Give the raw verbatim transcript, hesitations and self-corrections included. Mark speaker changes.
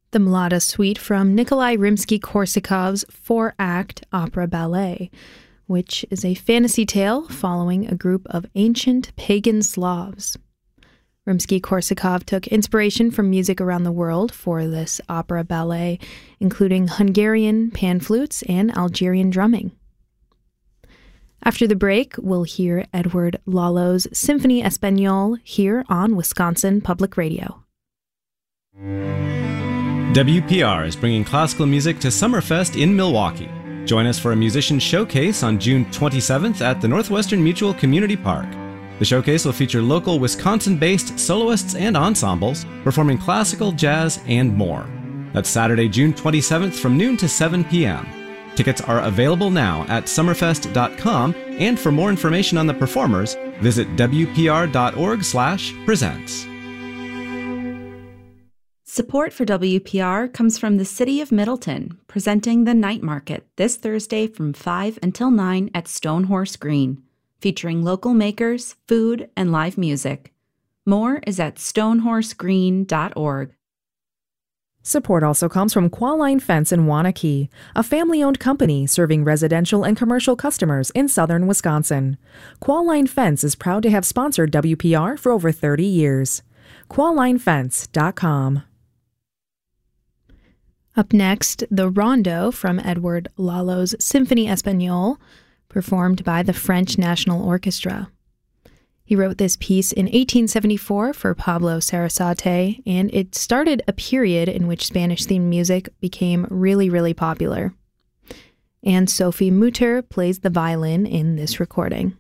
Speaker 1: The Mlada Suite from Nikolai Rimsky-Korsakov's four-act opera ballet, which is a fantasy tale following a group of ancient pagan Slavs. Rimsky-Korsakov took inspiration from music around the world for this opera ballet, including Hungarian pan flutes and Algerian drumming. After the break, we'll hear Edward Lalo's Symphonie Espagnole here on Wisconsin Public Radio.
Speaker 2: W P R is bringing classical music to Summerfest in Milwaukee. Join us for a musician showcase on June twenty-seventh at the Northwestern Mutual Community Park. The showcase will feature local Wisconsin-based soloists and ensembles performing classical, jazz, and more. That's Saturday, June twenty-seventh from noon to seven p.m. Tickets are available now at summerfest dot com, and for more information on the performers, visit w p r dot org slash presents.
Speaker 3: Support for W P R comes from the City of Middleton, presenting the Night Market this Thursday from five until nine at Stonehorse Green, featuring local makers, food, and live music. More is at stonehorse green dot org.
Speaker 4: Support also comes from Qualine Fence in Waunakee, a family-owned company serving residential and commercial customers in southern Wisconsin. Qualine Fence is proud to have sponsored W P R for over thirty years. qualine fence dot com.
Speaker 1: Up next, the Rondo from Edward Lalo's Symphonie Espagnole, performed by the French National Orchestra. He wrote this piece in eighteen seventy-four for Pablo Sarasate, and it started a period in which Spanish-themed music became really, really popular. And Sophie Mutter plays the violin in this recording.